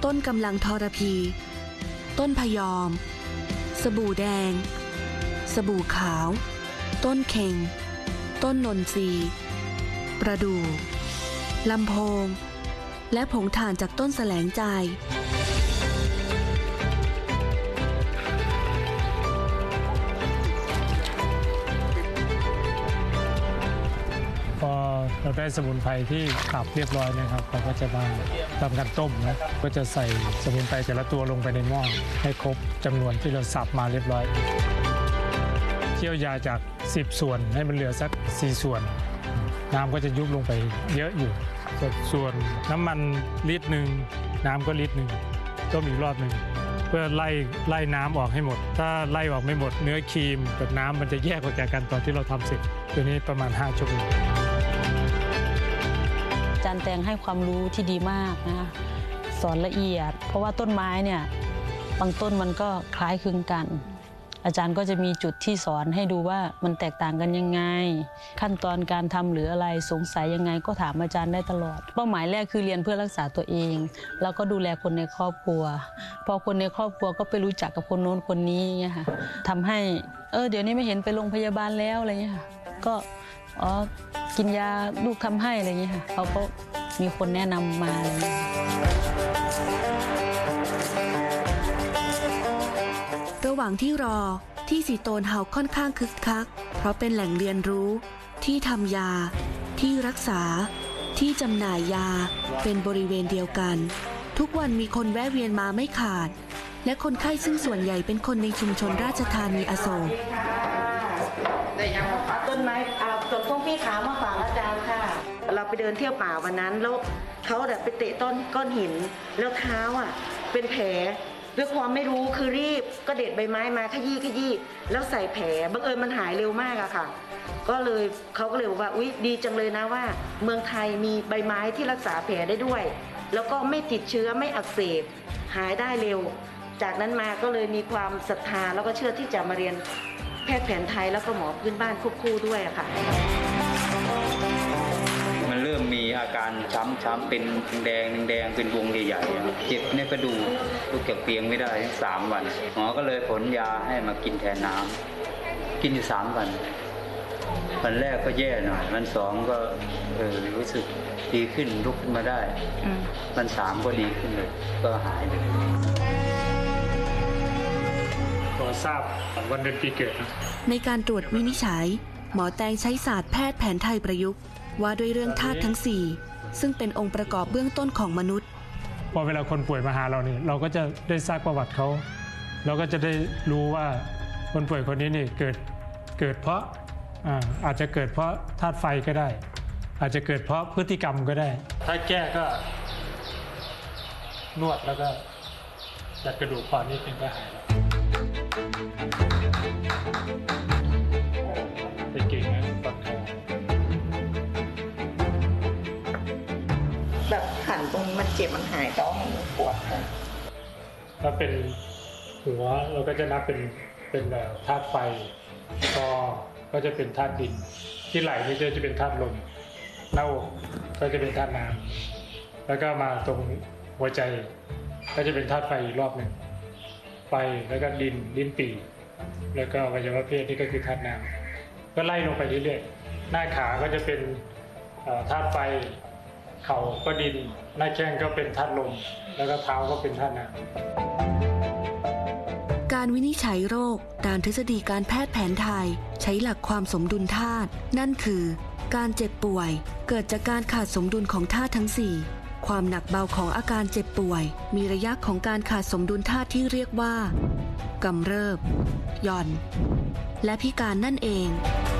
ต้นกำลังทรพี ต้นพยอมสบู่แดงสบู่ขาวต้นเค็งต้นนนทรีประดู่ลำโพงและผงถ่านจากต้นแสลงใจพอเราได้สมุนไพรที่ขับเรียบร้อยนะครับเราก็จะมาทำการต้มนะก็จะใส่สมุนไพรแต่ละตัวลงไปในหม้อให้ครบจำนวนที่เราสับมาเรียบร้อยเคี่ยวยาจาก10ส่วนให้มันเหลือสัก4ส่วนน้ำก็จะยุบลงไปเยอะอยู่ส่วนน้ำมันลิตรหนึ่งน้ำก็ลิตรหนึ่งต้มอีกรอบหนึ่งเพื่อไล่น้ำออกให้หมดถ้าไล่ออกไม่หมดเนื้อครีมกับน้ำมันจะแยกออกจากกันตอนที่เราทำเสร็จตัวนี้ประมาณ5ชั่วโมงอาจารย์แตงให้ความรู้ที่ดีมากนะคะสอนละเอียดเพราะว่าต้นไม้เนี่ยบางต้นมันก็คล้ายคลึงกันอาจารย์ก็จะมีจุดที่สอนให้ดูว่ามันแตกต่างกันยังไงขั้นตอนการทำหรืออะไรสงสัยยังไงก็ถามอาจารย์ได้ตลอดเป้าหมายแรกคือเรียนเพื่อรักษาตัวเองแล้วก็ดูแลคนในครอบครัวพอคนในครอบครัวก็ไปรู้จักกับคนโน้นคนนี้เงี้ยค่ะทำให้เดี๋ยวนี้ไม่เห็นไปโรงพยาบาลแล้วอะไรเงี้ยค่ะก็กินยาลูกทำให้อะไรเงี้ยค่ะเขาก็มีคนแนะนำมาอะไรเงี้ยระหว่างที่รอที่สีโตนเฮาค่อนข้างคึกคักเพราะเป็นแหล่งเรียนรู้ที่ทำยาที่รักษาที่จำหน่ายยาเป็นบริเวณเดียวกันทุกวันมีคนแวะเวียนมาไม่ขาดและคนไข้ซึ่งส่วนใหญ่เป็นคนในชุมชนราชธานีอโศกต้นไม้ส่วนพวกพี่ขามาฝากอาจารย์ค่ะเราไปเดินเที่ยวป่าวันนั้นแล้วเขาไปเตะต้นก้อนหินแล้วเท้าเป็นแผลด้วยความไม่รู้คือรีบก็เด็ดใบไม้มาขยี้แล้วใส่แผลบังเอิญมันหายเร็วมากอะค่ะก็เลยเขาก็เลยบอกว่าอุ๊ยดีจังเลยนะว่าเมืองไทยมีใบไม้ที่รักษาแผลได้ด้วยแล้วก็ไม่ติดเชื้อไม่อักเสบหายได้เร็วจากนั้นมาก็เลยมีความศรัทธาแล้วก็เชื่อที่จะมาเรียนแพทย์แผนไทยแล้วก็หมอพื้นบ้านควบคู่ด้วยอะค่ะมันเริ่มมีอาการช้ำเป็นแดงเป็นวงใหญ่ๆเจ็บในกระดูกลุกจากเตียงไม่ได้3 วันหมอก็เลยผลยาให้มากินแทนน้ำกินอยู่3 วันวันแรกก็แย่หน่อยวัน2ก็รู้สึกดีขึ้นลุกขึ้นมาได้วัน3ก็ดีขึ้นเลยก็หายเลยขอทราบวันเดือนปีเกิดในการตรวจวินิจฉัยหมอแตงใช้ศาสตร์แพทย์แผนไทยประยุกต์ว่าด้วยเรื่องธาตุทั้ง4ซึ่งเป็นองค์ประกอบเบื้องต้นของมนุษย์พอเวลาคนป่วยมาหาเรานี่เราก็จะได้ทราบประวัติเขาเราก็จะได้รู้ว่าคนป่วยคนนี้นี่เกิดเพราะอาจจะเกิดเพราะธาตุไฟก็ได้อาจจะเกิดเพราะพฤติกรรมก็ได้ถ้าแก้ก็นวดแล้วก็จัดกระดูกคอนิดนึงก็หายเป็นเก่งนะตอนเขาแบบขันตรงนี้มันเจ็บมันหายแต่ว่ามันปวดถ้าเป็นหัวเราก็จะนับเป็นธาตุไฟคอก็จะเป็นธาตุดินที่ไหล่นี่จะเป็นธาตุลมหน้าอกก็จะเป็นธาตุน้ำแล้วก็มาตรงหัวใจก็จะเป็นธาตุไฟอีกรอบหนึ่งไฟแล้วก็ดินลิ้นปี่แล้วก็อวัยวะเพศนี่ก็คือธาตุน้ำก็ไล่ลงไปเรื่อยๆหน้าขาก็จะเป็นธาตุไฟเข่าก็ดินหน้าแข้งก็เป็นธาตุลมแล้วก็เท้าก็เป็นธาตุน้ำการวินิจฉัยโรคตามทฤษฎีการแพทย์แผนไทยใช้หลักความสมดุลธาตุนั่นคือการเจ็บป่วยเกิดจากการขาดสมดุลของธาตุทั้ง4ความหนักเบาของอาการเจ็บป่วยมีระยะของการขาดสมดุลธาตุที่เรียกว่ากำเริบหย่อนและพิการนั่นเอง